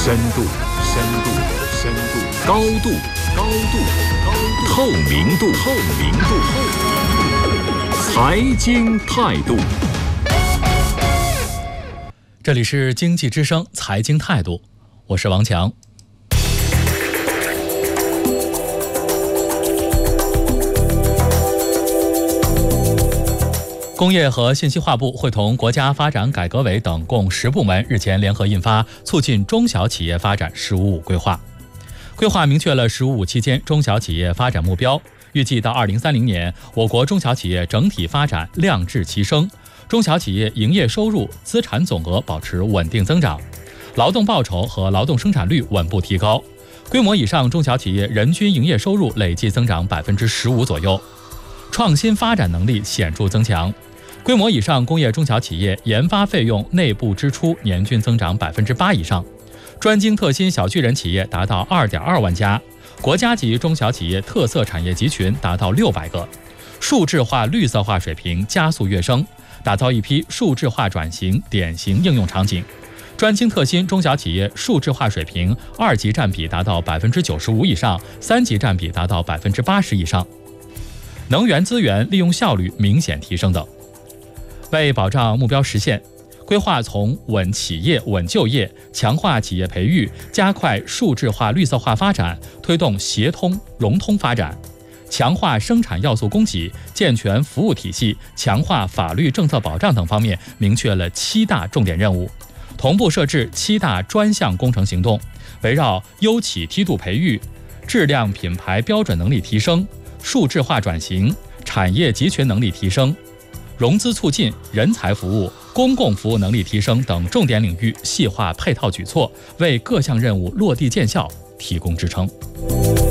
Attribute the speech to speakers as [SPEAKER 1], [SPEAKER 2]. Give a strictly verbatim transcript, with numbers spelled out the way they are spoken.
[SPEAKER 1] 深度，深度，深度，高度，高度，高度，透明度，透明度，财经态度。
[SPEAKER 2] 这里是经济之声财经态度，我是王强。工业和信息化部会同国家发展改革委等共十部门日前联合印发《促进中小企业发展“十五五”规划》。规划明确了“十五五”期间中小企业发展目标，预计到二零三零年，我国中小企业整体发展量质齐升，中小企业营业收入、资产总额保持稳定增长，劳动报酬和劳动生产率稳步提高，规模以上中小企业人均营业收入累计增长百分之十五左右，创新发展能力显著增强。规模以上工业中小企业研发费用内部支出年均增长百分之八以上，专精特新小巨人企业达到二点二万家，国家级中小企业特色产业集群达到六百个，数字化绿色化水平加速跃升，打造一批数字化转型典型应用场景。专精特新中小企业数字化水平二级占比达到百分之九十五以上，三级占比达到百分之八十以上，能源资源利用效率明显提升等。为保障目标实现，规划从稳企业、稳就业、强化企业培育、加快数字化、绿色化发展，推动协同融通发展，强化生产要素供给、健全服务体系、强化法律政策保障等方面明确了七大重点任务，同步设置七大专项工程行动，围绕优企梯度培育、质量品牌标准能力提升、数字化转型、产业集群能力提升、融资促进、人才服务、公共服务能力提升等重点领域细化配套举措，为各项任务落地见效提供支撑。